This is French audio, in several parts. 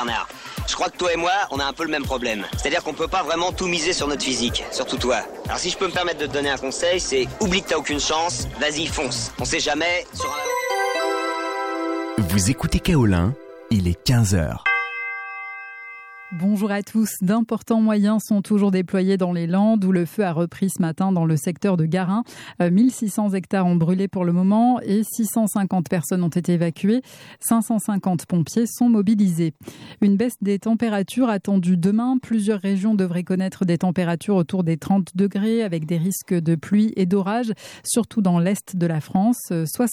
Bernard. Je crois que toi et moi, on a un peu le même problème. C'est-à-dire qu'on peut pas vraiment tout miser sur notre physique, surtout toi. Alors si je peux me permettre de te donner un conseil, c'est oublie que t'as aucune chance, vas-y fonce. On sait jamais sur un... Vous écoutez Kaolin, il est 15h. Bonjour à tous. D'importants moyens sont toujours déployés dans les Landes où le feu a repris ce matin dans le secteur de Garin. 1600 hectares ont brûlé pour le moment et 650 personnes ont été évacuées. 550 pompiers sont mobilisés. Une baisse des températures attendue demain. Plusieurs régions devraient connaître des températures autour des 30 degrés avec des risques de pluie et d'orage, surtout dans l'est de la France.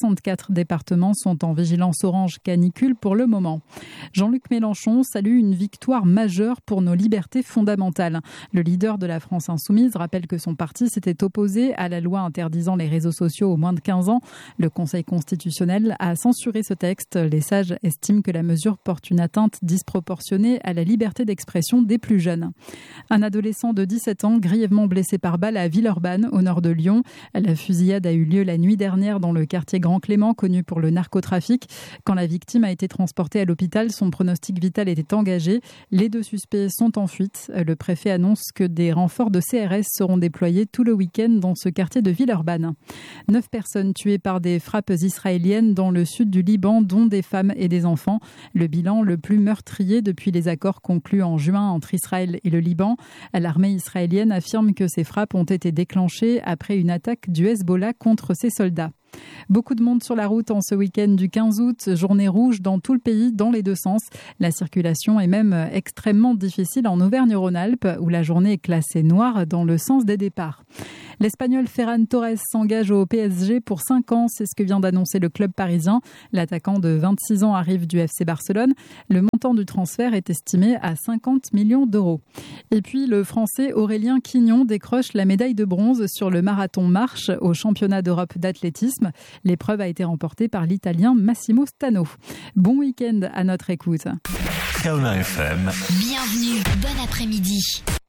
64 départements sont en vigilance orange canicule pour le moment. Jean-Luc Mélenchon salue une victoire majeure pour nos libertés fondamentales. Le leader de la France insoumise rappelle que son parti s'était opposé à la loi interdisant les réseaux sociaux aux moins de 15 ans. Le Conseil constitutionnel a censuré ce texte. Les sages estiment que la mesure porte une atteinte disproportionnée à la liberté d'expression des plus jeunes. Un adolescent de 17 ans grièvement blessé par balle à Villeurbanne, au nord de Lyon. La fusillade a eu lieu la nuit dernière dans le quartier Grand Clément, connu pour le narcotrafic. Quand la victime a été transportée à l'hôpital, son pronostic vital était engagé. Les deux suspects sont en fuite. Le préfet annonce que des renforts de CRS seront déployés tout le week-end dans ce quartier de Villeurbanne. 9 personnes tuées par des frappes israéliennes dans le sud du Liban, dont des femmes et des enfants. Le bilan le plus meurtrier depuis les accords conclus en juin entre Israël et le Liban. L'armée israélienne affirme que ces frappes ont été déclenchées après une attaque du Hezbollah contre ses soldats. Beaucoup de monde sur la route en ce week-end du 15 août, journée rouge dans tout le pays, dans les deux sens. La circulation est même extrêmement difficile en Auvergne-Rhône-Alpes, où la journée est classée noire dans le sens des départs. L'Espagnol Ferran Torres s'engage au PSG pour 5 ans, c'est ce que vient d'annoncer le club parisien. L'attaquant de 26 ans arrive du FC Barcelone. Le montant du transfert est estimé à 50 millions d'euros. Et puis le Français Aurélien Quignon décroche la médaille de bronze sur le marathon marche au championnat d'Europe d'athlétisme. L'épreuve a été remportée par l'Italien Massimo Stano. Bon week-end à notre écoute. Kaolin FM. Bienvenue, bon après-midi.